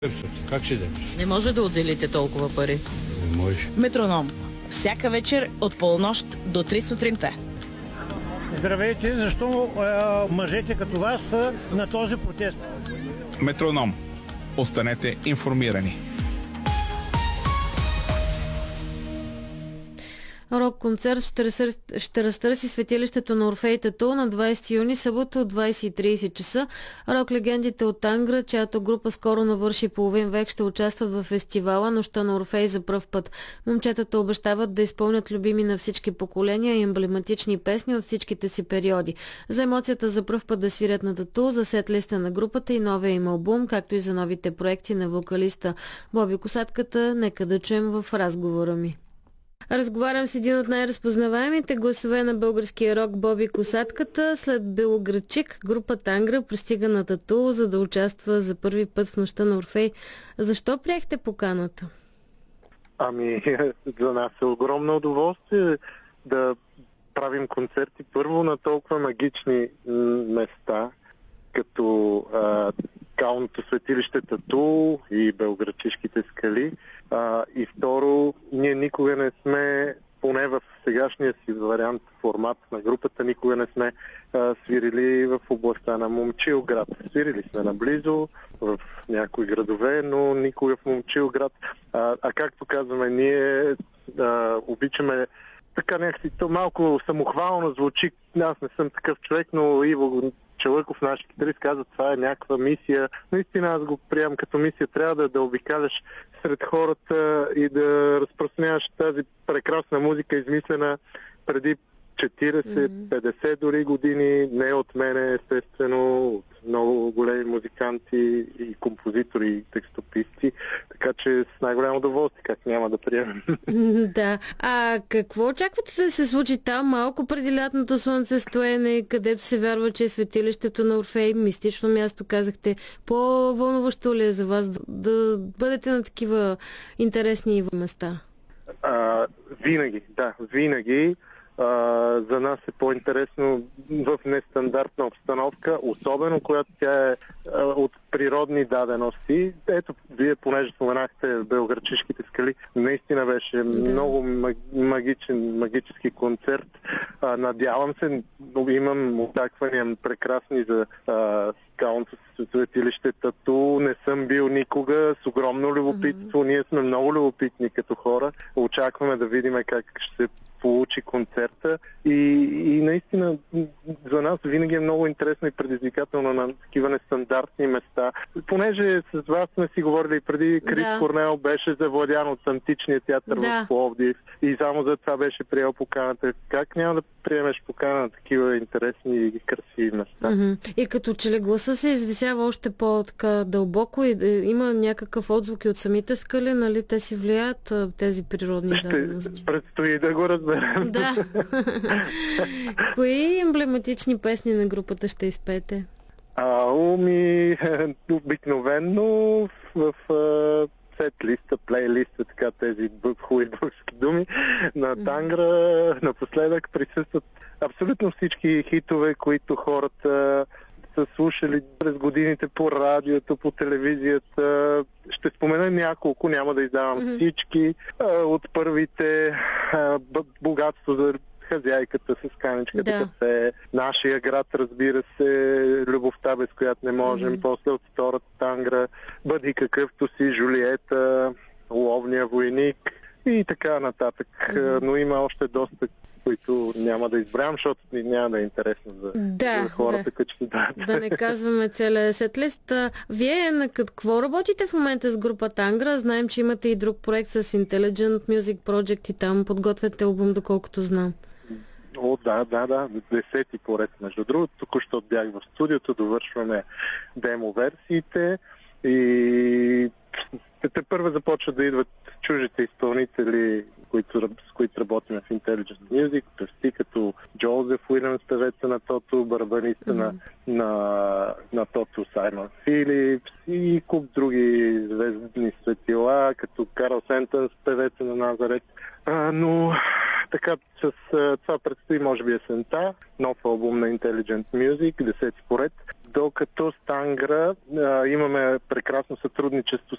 Как ще вземеш? Не може да отделите толкова пари. Не можеш. Метроном. Всяка вечер от полунощ до 3 сутринта. Здравейте, защо мъжете като вас са на този протест? Метроном. Останете информирани. Рок-концерт ще разтърси светилището на Орфей Тату на 20 юни, събота от 20:30 часа. Рок-легендите от Ангра, чиято група скоро навърши половин век, ще участват в фестивала Нощта на Орфей за пръв път. Момчетата обещават да изпълнят любими на всички поколения и емблематични песни от всичките си периоди. За емоцията за пръв път да свирят на Тату, за сет-листа на групата и новия им албум, както и за новите проекти на вокалиста Боби Косатката, нека да чуем в разговора ми. Разговарям с един от най-разпознаваемите гласове на българския рок, Боби Косатката. След Белоградчик, групата Ангра пристига на Тату, за да участва за първи път в Нощта на Орфей. Защо приехте поканата? За нас е огромно удоволствие да правим концерти първо на толкова магични места, като скалното светилище Тату и Белоградчишките скали. И второ, ние никога не сме, поне в сегашния си вариант, формат на групата, никога не сме свирили в областта на Момчилград. Свирили сме наблизо в някои градове, но никога в Момчилград. Както казваме, ние обичаме така някакси, то малко самохвално звучи. Аз не съм такъв човек, но Иво Чалъков, наш китарист, каза, това е някаква мисия. Наистина аз го приемам като мисия. Трябва да обикаляш сред хората и да разпространяваш тази прекрасна музика, измислена преди 40-50 дори години. Не от мене, естествено, от много големи музиканти и композитори и текстописци. Така че с най-голямо удоволствие, как няма да приемем. Да. Какво очаквате да се случи там малко преди лятното слънцестоене, където се вярва, че е светилището на Орфей, мистично място, казахте? По-вълнуващо ли е за вас да бъдете на такива интересни места? Винаги. За нас е по-интересно в нестандартна обстановка, особено когато тя е от природни дадености. Ето, вие понеже споменахте Белоградчишките скали, наистина беше много магически концерт. Надявам се, имам очаквания прекрасни за скалното светилище Тату. Не съм бил никога, с огромно любопитство. Ние сме много любопитни като хора. Очакваме да видим как ще се получи концерта и наистина за нас винаги е много интересно и предизвикателно на такива нестандартни места. Понеже с вас сме си говорили преди, Крис Корнел беше завладян от античния театър в Пловдив и само за това беше приел поканата. Как няма да приемеш покана на такива интересни и красиви места? И като че ли гласа се извисява още по-така дълбоко и има някакъв отзвук и от самите скали, нали? Те си влияят тези природни дадености. Предстои да го разберем. Да. Кои емблематични песни на групата ще изпеете? Обикновено в сет-листа, плейлиста, така тези хубави български думи на Тангра. Напоследък присъстват абсолютно всички хитове, които хората са слушали през годините по радиото, по телевизията. Ще спомена няколко, няма да издавам всички. От първите Богатство за хазяйката с каничката кафе, Нашия град, разбира се, Любовта, без която не можем, после от втората Тангра, Бъди какъвто си, Жулиета, Ловния войник и така нататък. Но има още доста, които няма да избравям, защото няма да е интересно за хората, които ще дадат. Да не казваме целия сетлист. Вие на какво работите в момента с групата Ангра? Знаем, че имате и друг проект с Intelligent Music Project и там подготвяте албум, доколкото знам. Да. 10-ти поред, между другото. Току-що бях в студиото, довършваме демо-версиите и те първо започват да идват чужите изпълнители, с които работим в Intelligent Music, певци като Джозеф Уилямс, певеца на Тото, барабаниста на Тото Саймън Филипс и куп други звездни светила, като Карл Сентънс, певеца на Назарет. Но така, с това предстои, може би, есента, нов албум на Intelligent Music, 10-ти поред. Докато с Тангра имаме прекрасно сътрудничество